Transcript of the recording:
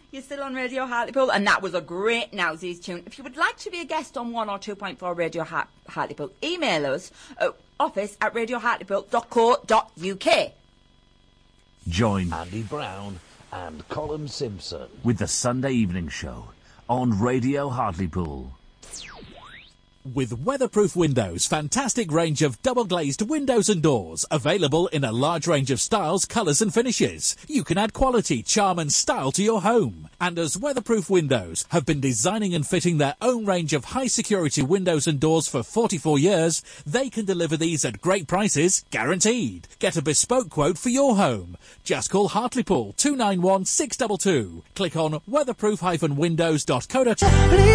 You're still on Radio Hartlepool, and that was a great Nowsies tune. If you would like to be a guest on 1 or 2.4 Radio Hartlepool, email us at office@radiohartlepool.co.uk. Join Andy Brown and Colin Simpson with the Sunday Evening Show on Radio Hartlepool. With Weatherproof Windows, fantastic range of double-glazed windows and doors, available in a large range of styles, colours and finishes. You can add quality, charm and style to your home. And as Weatherproof Windows have been designing and fitting their own range of high-security windows and doors for 44 years, they can deliver these at great prices, guaranteed. Get a bespoke quote for your home. Just call Hartlepool 291 622. Click on weatherproof-windows.co.uk.